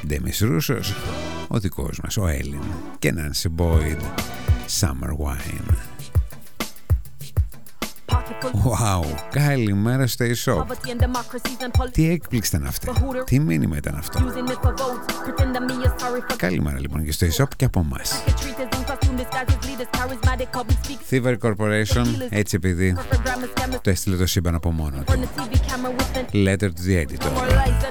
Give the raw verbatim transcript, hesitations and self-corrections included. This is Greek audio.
Ντέμις Ρούσος, ο δικός μας, ο Έλλην, και Νάνσι Μπόιντ, Summer Wine. Wow, καλημέρα στο e-shop. Τι έκπληξη ήταν αυτή, τι μήνυμα ήταν αυτό. Καλημέρα λοιπόν και στο e-shop και από εμάς. Thievery Corporation, έτσι επειδή το έστειλε το σύμπαν από μόνο του. Letter to the editor.